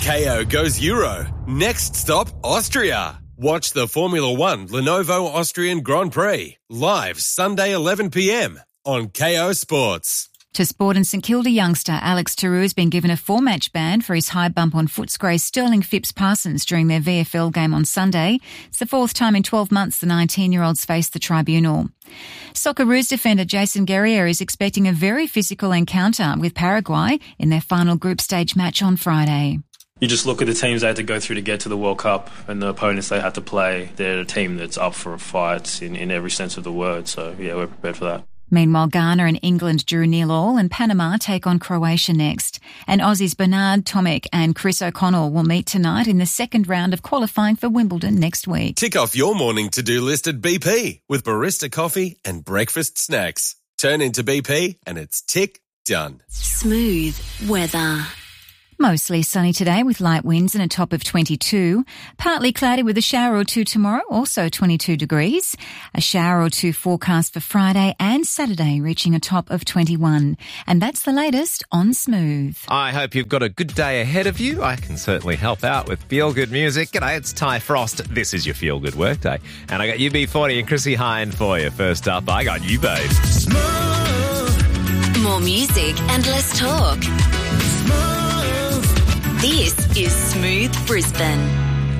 KO goes Euro. Next stop, Austria. Watch the Formula One Lenovo Austrian Grand Prix live Sunday 11 p.m. on KO Sports. To sport, and St Kilda youngster Alex Tarou has been given a 4-match ban for his high bump on Footscray Sterling Phipps-Parsons during their VFL game on Sunday. It's the 4th time in 12 months the 19-year-olds faced the tribunal. Socceroos defender Jason Guerrier is expecting a very physical encounter with Paraguay in their final group stage match on Friday. You just look at the teams they had to go through to get to the World Cup and the opponents they had to play. They're a team that's up for a fight in every sense of the word. So, yeah, we're prepared for that. Meanwhile, Ghana and England drew 0-0 and Panama take on Croatia next. And Aussies Bernard Tomic and Chris O'Connell will meet tonight in the second round of qualifying for Wimbledon next week. Tick off your morning to-do list at BP with barista coffee and breakfast snacks. Turn into BP and it's tick done. Smooth weather. Mostly sunny today with light winds and a top of 22. Partly cloudy with a shower or two tomorrow, also 22 degrees. A shower or two forecast for Friday and Saturday, reaching a top of 21. And that's the latest on Smooth. I hope you've got a good day ahead of you. I can certainly help out with feel-good music. G'day, it's Ty Frost. This is your feel-good workday. And I got UB40 and Chrissy Hine for you. First up, I got you, babe. Smooth. More music and less talk. This is Smooth Brisbane.